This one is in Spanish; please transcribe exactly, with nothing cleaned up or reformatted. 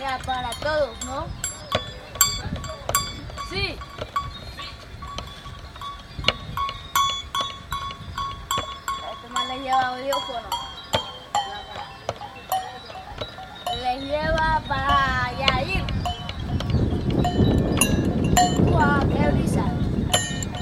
para, para todos, ¿no? Sí. Este man les lleva audífono. Les lleva para